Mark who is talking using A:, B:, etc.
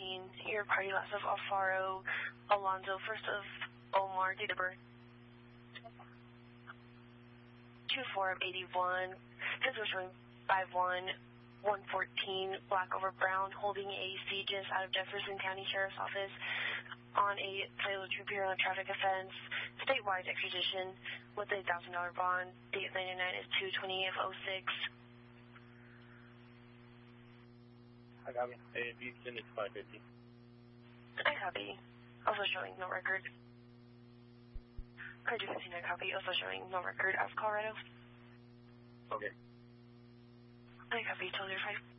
A: scene. Your party last of Alfaro Alonso, first of Omar, date of birth 24 of 81. His was showing 5'1", 114, black over brown, holding a CJIS out of Jefferson County Sheriff's Office on a Toyota Trooper on a traffic offense, statewide extradition with a $1,000 bond. Date of 99 is 2/20 of 06.
B: I copy. Houston is 550.
A: I copy. Also showing no record. Card 259 copy. Also showing no record of Colorado.
B: Okay.
A: I copy. Total 5.